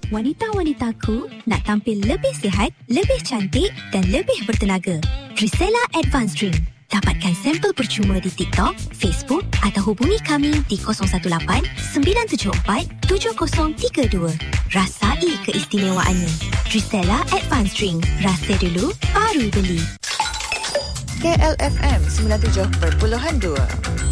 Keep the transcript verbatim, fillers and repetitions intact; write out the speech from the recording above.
Wanita-wanitaku nak tampil lebih sihat, lebih cantik dan lebih bertenaga. Trisella Advanced Drink. Dapatkan sampel percuma di TikTok, Facebook atau hubungi kami di kosong satu lapan sembilan tujuh empat tujuh kosong tiga dua. Rasai keistimewaannya. Trisella Advanced Drink. Rasa dulu, baru beli. K L F M sembilan puluh tujuh perpuluhan dua.